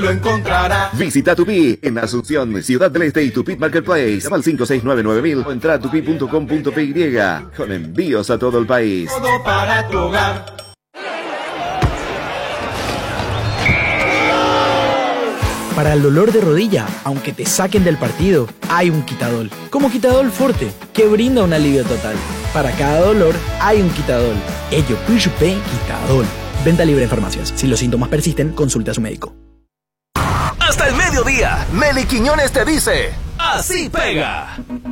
lo encontrará. Visita Tupi en Asunción, Ciudad del Este y Tupi Marketplace. Llama al 5699.000 o entra a tupi.com.py con envíos a todo el país. Todo para tu hogar. Para el dolor de rodilla, aunque te saquen del partido, hay un Quitadol. Como Quitadol Forte, que brinda un alivio total. Para cada dolor, hay un Quitadol. Ello, P Quitadol. Venta libre en farmacias. Si los síntomas persisten, consulte a su médico. Hasta el mediodía, Meli Quiñones te dice: ¡así pega!